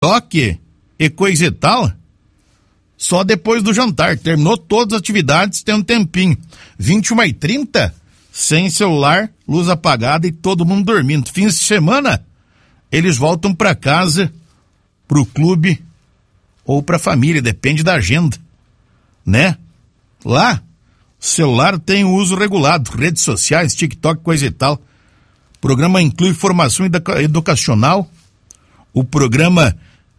TikTok e coisa e tal, só depois do jantar. Terminou todas as atividades, tem um tempinho. 21h30, sem celular, luz apagada e todo mundo dormindo. Fins de semana, eles voltam para casa, pro clube ou pra família, depende da agenda, né? Lá, o celular tem o uso regulado, redes sociais, TikTok, coisa e tal. O programa inclui formação educacional, o programa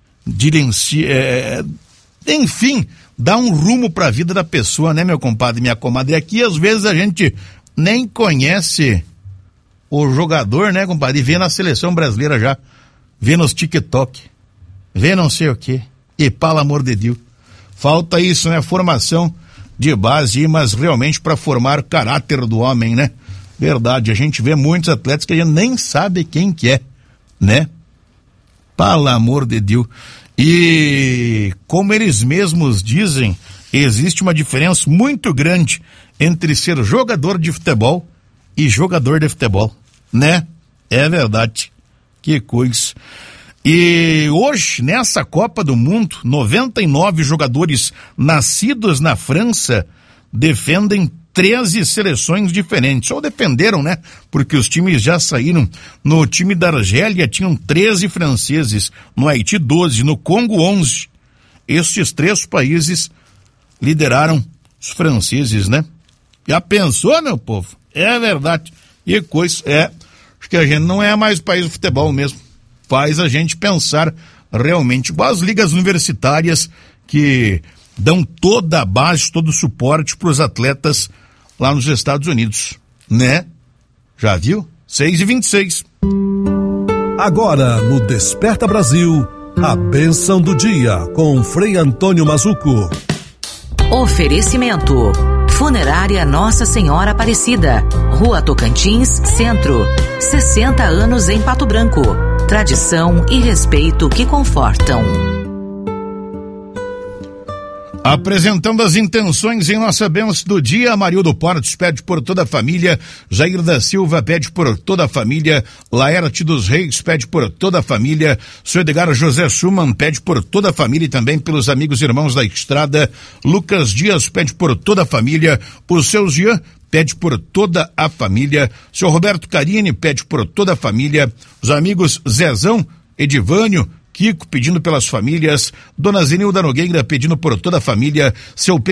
enfim, dá um rumo pra vida da pessoa, né, meu compadre e minha comadre? E aqui, às vezes, a gente nem conhece o jogador, né, compadre? E vê na seleção brasileira já, vê nos TikTok, vê não sei o quê. E, pelo amor de Deus, falta isso, né? Formação de base, mas realmente para formar o caráter do homem, né? Verdade, a gente vê muitos atletas que a gente nem sabe quem que é, né? Pelo amor de Deus. E como eles mesmos dizem, existe uma diferença muito grande entre ser jogador de futebol e jogador de futebol, né? É verdade. Que coisa. E hoje, nessa Copa do Mundo, 99 jogadores nascidos na França defendem 13 seleções diferentes. Ou defenderam, né? Porque os times já saíram. No time da Argélia tinham 13 franceses, no Haiti 12, no Congo 11. Estes 3 países lideraram os franceses, né? Já pensou, meu povo? É verdade. E coisa, acho que a gente não é mais país do futebol mesmo. Faz a gente pensar realmente, igual as ligas universitárias que dão toda a base, todo o suporte para os atletas lá nos Estados Unidos, né? Já viu? 6h26. Agora no Desperta Brasil, a bênção do dia com Frei Antônio Mazzuco. Oferecimento: Funerária Nossa Senhora Aparecida, Rua Tocantins, Centro. 60 anos em Pato Branco. Tradição e respeito que confortam. Apresentando as intenções em nossa bênção do dia, Amarildo Portes pede por toda a família, Jair da Silva pede por toda a família, Laerte dos Reis pede por toda a família, Sr. Edgar José Schumann pede por toda a família e também pelos amigos e irmãos da estrada, Lucas Dias pede por toda a família, o seu Jean pede por toda a família, Sr. Roberto Carini pede por toda a família, os amigos Zezão, Edivânio, Kiko pedindo pelas famílias, Dona Zenilda Nogueira pedindo por toda a família, seu